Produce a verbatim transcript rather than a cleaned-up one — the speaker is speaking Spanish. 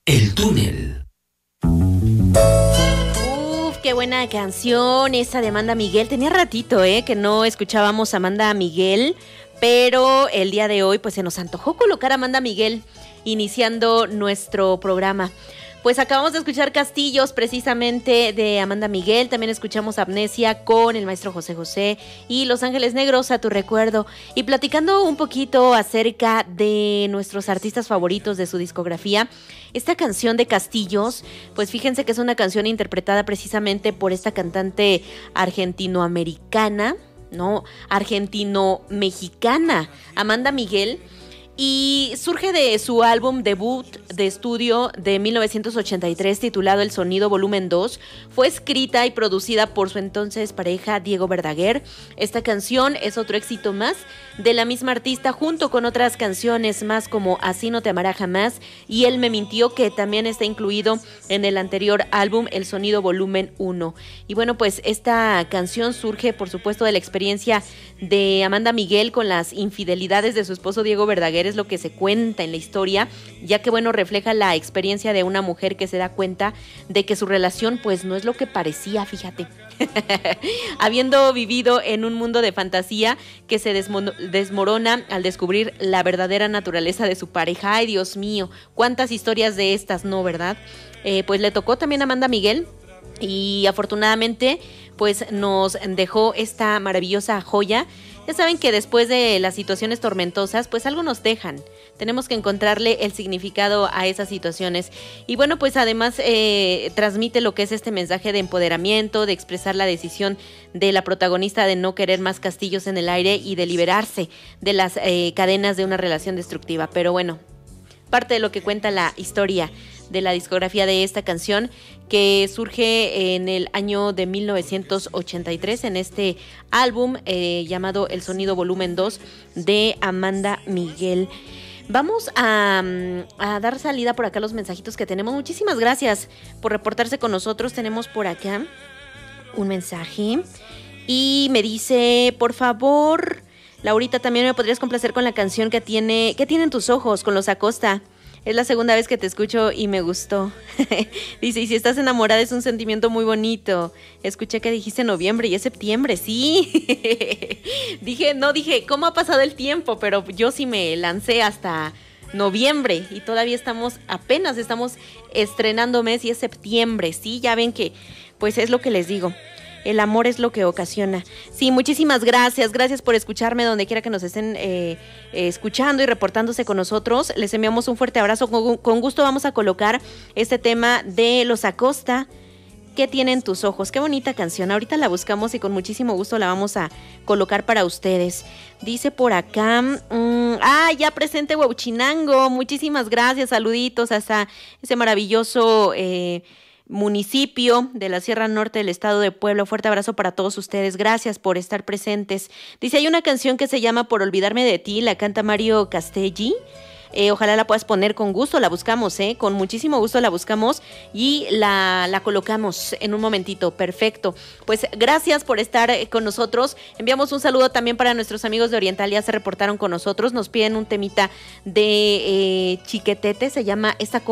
El túnel. Uf, qué buena canción esa de Amanda Miguel. Tenía ratito, ¿eh? Que no escuchábamos a Amanda Miguel, pero el día de hoy pues se nos antojó colocar a Amanda Miguel iniciando nuestro programa. Pues acabamos de escuchar Castillos, precisamente de Amanda Miguel. También escuchamos Amnesia con el maestro José José y Los Ángeles Negros, A Tu Recuerdo. Y platicando un poquito acerca de nuestros artistas favoritos de su discografía, esta canción de Castillos, pues fíjense que es una canción interpretada precisamente por esta cantante argentinoamericana, ¿no? Argentino-mexicana, Amanda Miguel. Y surge de su álbum debut de estudio de mil novecientos ochenta y tres titulado El Sonido Volumen dos. Fue escrita y producida por su entonces pareja Diego Verdaguer. Esta canción es otro éxito más de la misma artista, junto con otras canciones más como Así no te amará jamás y Él me mintió, que también está incluido en el anterior álbum El Sonido Volumen uno. Y bueno, pues esta canción surge por supuesto de la experiencia de Amanda Miguel con las infidelidades de su esposo Diego Verdaguer. Es lo que se cuenta en la historia, ya que bueno, refleja la experiencia de una mujer que se da cuenta de que su relación pues no es lo que parecía, fíjate. Habiendo vivido en un mundo de fantasía que se desmo- desmorona al descubrir la verdadera naturaleza de su pareja. Ay, Dios mío, cuántas historias de estas, ¿no, verdad? Eh, pues le tocó también a Amanda Miguel y afortunadamente pues nos dejó esta maravillosa joya. Ya saben que después de las situaciones tormentosas, pues algo nos dejan. Tenemos que encontrarle el significado a esas situaciones. Y bueno, pues además eh, transmite lo que es este mensaje de empoderamiento, de expresar la decisión de la protagonista de no querer más castillos en el aire y de liberarse de las eh, cadenas de una relación destructiva. Pero bueno, parte de lo que cuenta la historia de la discografía de esta canción, que surge en el año de mil novecientos ochenta y tres en este álbum eh, llamado El Sonido Volumen dos de Amanda Miguel. Vamos a, a dar salida por acá a los mensajitos que tenemos. Muchísimas gracias por reportarse con nosotros. Tenemos por acá un mensaje y me dice, por favor, Laurita, también me podrías complacer con la canción que tiene, ¿qué tienen tus ojos? Con Los Acosta. Es la segunda vez que te escucho y me gustó. Dice, y si estás enamorada es un sentimiento muy bonito. Escuché que dijiste noviembre y es septiembre, sí. Dije, no, dije, ¿cómo ha pasado el tiempo? Pero yo sí me lancé hasta noviembre y todavía estamos, apenas estamos estrenando mes y es septiembre, sí. Ya ven que, pues es lo que les digo. El amor es lo que ocasiona. Sí, muchísimas gracias. Gracias por escucharme donde quiera que nos estén eh, eh, escuchando y reportándose con nosotros. Les enviamos un fuerte abrazo. Con, con gusto vamos a colocar este tema de Los Acosta. ¿Qué tienen tus ojos? Qué bonita canción. Ahorita la buscamos y con muchísimo gusto la vamos a colocar para ustedes. Dice por acá, mmm, ah, ya presente Huauchinango. Muchísimas gracias. Saluditos hasta ese maravilloso Eh, municipio de la Sierra Norte del estado de Puebla. Fuerte abrazo para todos ustedes, gracias por estar presentes. Dice, hay una canción que se llama Por Olvidarme de Ti, la canta Mario Castelli. Eh, ojalá la puedas poner con gusto, la buscamos, ¿eh? Con muchísimo gusto la buscamos y la, la colocamos en un momentito. Perfecto. Pues gracias por estar con nosotros. Enviamos un saludo también para nuestros amigos de Oriental, ya se reportaron con nosotros. Nos piden un temita de eh, Chiquetete, se llama esta